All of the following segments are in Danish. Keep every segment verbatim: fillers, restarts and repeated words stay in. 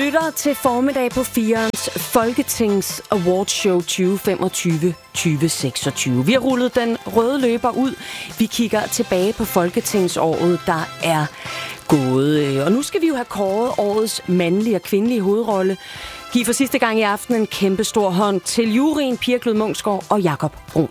lytter til formiddag på firens Folketings Awardshow tyve femogtyve til seksogtyve. Vi har rullet den røde løber ud. Vi kigger tilbage på Folketingsåret, der er gået. Og nu skal vi jo have kåret årets mandlige og kvindelige hovedrolle. Giv for sidste gang i aften en kæmpe stor hånd til juryen Pia Klud Munksgaard og Jakob Brun.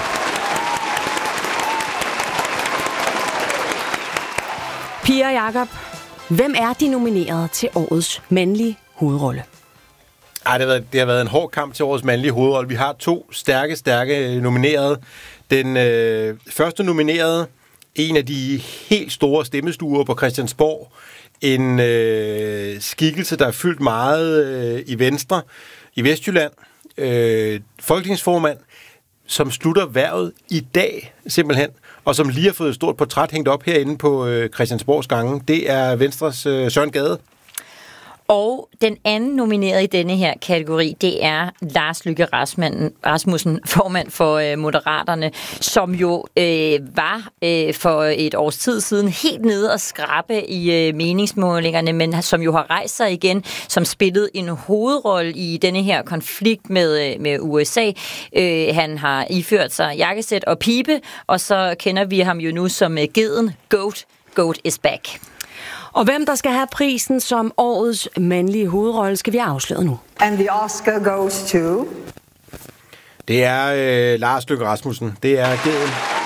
Pia og Jakob, hvem er de nomineret til årets mandlige hovedrolle? Ej, det, har været, det har været en hård kamp til årets mandlige hovedrolle. Vi har to stærke, stærke nominerede. Den øh, første nominerede, en af de helt store stemmestuer på Christiansborg. En øh, skikkelse, der er fyldt meget øh, i Venstre, i Vestjylland. Øh, folketingsformand, som slutter hvervet i dag, simpelthen, og som lige har fået et stort portræt hængt op herinde på øh, Christiansborgs gange. Det er Venstres øh, Søren Gade. Og den anden nomineret i denne her kategori, det er Lars Løkke Rasmussen, formand for øh, Moderaterne, som jo øh, var øh, for et års tid siden helt nede og skrabe i øh, meningsmålingerne, men som jo har rejst sig igen, som spillede en hovedrolle i denne her konflikt med, øh, med U S A. Øh, han har iført sig jakkesæt og pibe, og så kender vi ham jo nu som øh, geden Goat. Goat is back. Og hvem der skal have prisen som årets mandlige hovedrolle, skal vi afsløre nu. And the Oscar goes to... Det er øh, Lars Løkke Rasmussen. Det er geden.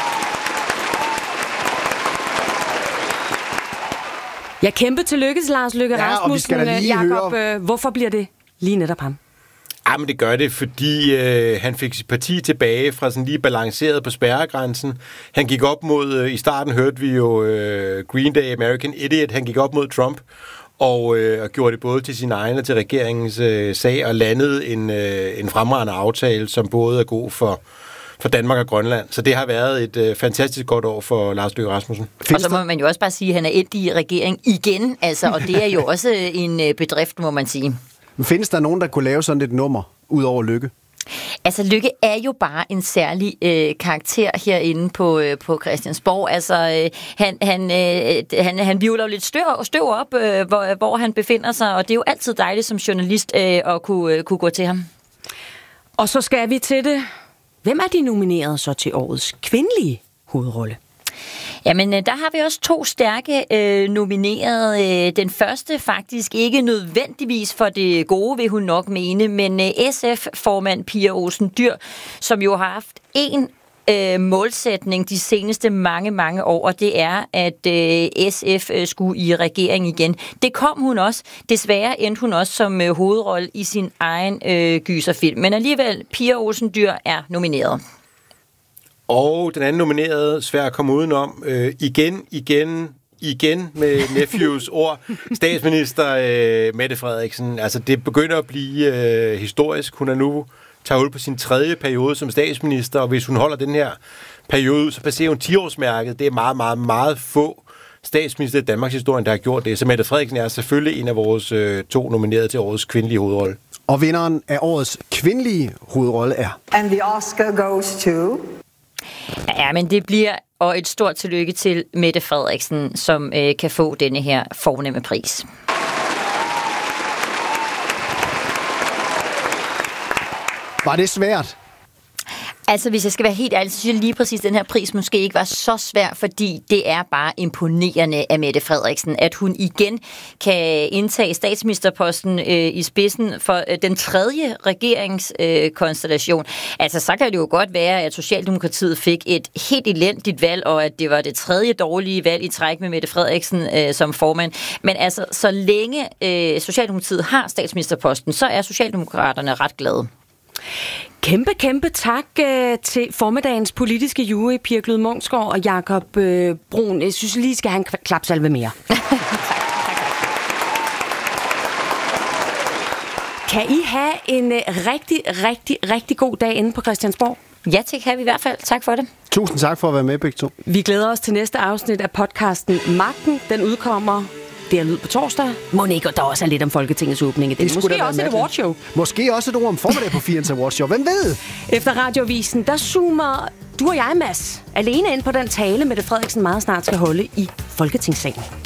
Jeg kæmpe tillykke til Lars Løkke ja, Rasmussen. Jakob, øh, hvorfor bliver det lige netop ham? Ja, men det gør det, fordi øh, han fik sit parti tilbage fra sådan lige balanceret på spærregrænsen. Han gik op mod, øh, i starten hørte vi jo øh, Green Day, American Idiot, han gik op mod Trump og, øh, og gjorde det både til sin egen og til regeringens øh, sag og landede en, øh, en fremragende aftale, som både er god for, for Danmark og Grønland. Så det har været et øh, fantastisk godt år for Lars Løkke Rasmussen. Og så må man jo også bare sige, at han er endt i regering igen, altså, og det er jo også en øh, bedrift, må man sige. Men findes der nogen, der kunne lave sådan et nummer, ud over Løkke? Altså, Løkke er jo bare en særlig øh, karakter herinde på, øh, på Christiansborg. Altså, øh, han, han, øh, han, han vivler jo lidt støv, støv op, øh, hvor, hvor han befinder sig, og det er jo altid dejligt som journalist øh, at kunne, øh, kunne gå til ham. Og så skal vi til det. Hvem er de nomineret så til årets kvindelige hovedrolle? Jamen, der har vi også to stærke øh, nominerede. Den første faktisk ikke nødvendigvis for det gode, vil hun nok mene, men øh, S F-formand Pia Olsen Dyhr, som jo har haft en øh, målsætning de seneste mange, mange år, og det er, at øh, S F øh, skulle i regering igen. Det kom hun også. Desværre endte hun også som øh, hovedrolle i sin egen øh, gyserfilm. Men alligevel, Pia Olsen Dyhr er nomineret. Og den anden nominerede, svær at komme udenom, øh, igen, igen, igen med Nephews ord, statsminister øh, Mette Frederiksen. Altså, det begynder at blive øh, historisk. Hun er nu tager hul på sin tredje periode som statsminister, og hvis hun holder den her periode, så passerer hun ti-årsmærket. Det er meget, meget, meget få statsminister i Danmarks historie, der har gjort det. Så Mette Frederiksen er selvfølgelig en af vores øh, to nominerede til årets kvindelige hovedrolle. Og vinderen af årets kvindelige hovedrolle er... And the Oscar goes to... Ja, men det bliver og et stort tillykke til Mette Frederiksen, som øh, kan få denne her fornemme pris. Var det svært? Altså, hvis jeg skal være helt ærlig, så synes jeg lige præcis, at den her pris måske ikke var så svær, fordi det er bare imponerende af Mette Frederiksen, at hun igen kan indtage statsministerposten øh, i spidsen for øh, den tredje regeringskonstellation. Øh, altså, så kan det jo godt være, at Socialdemokratiet fik et helt elendigt valg, og at det var det tredje dårlige valg i træk med Mette Frederiksen øh, som formand. Men altså, så længe øh, Socialdemokratiet har statsministerposten, så er Socialdemokraterne ret glade. Kæmpe, kæmpe tak øh, til formiddagens politiske jury, Pia Klud Munksgaard og Jakob øh, Brun. Jeg synes lige, skal have en klapsalve mere. Kan I have en øh, rigtig, rigtig, rigtig god dag inde på Christiansborg? Ja, det kan vi i hvert fald. Tak for det. Tusind tak for at være med, begge to. Vi glæder os til næste afsnit af podcasten Magten. Den udkommer... Det er lyd på torsdag. Monika, der også er lidt om Folketingets åbning. Det er måske også et awardshow. Måske også et ord om formiddag på firens awardshow. Hvem ved? Efter Radiovisen, der zoomer du og jeg, Mads, alene ind på den tale, Mette Frederiksen meget snart skal holde i Folketingssalen.